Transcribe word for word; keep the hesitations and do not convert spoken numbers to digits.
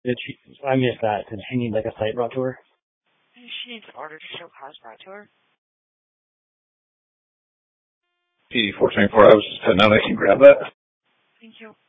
Did she, I missed that. Did she need like a site brought to her? She needs an order to show cause brought to her. P four twenty-four, I was just heading out. I can grab that. Thank you.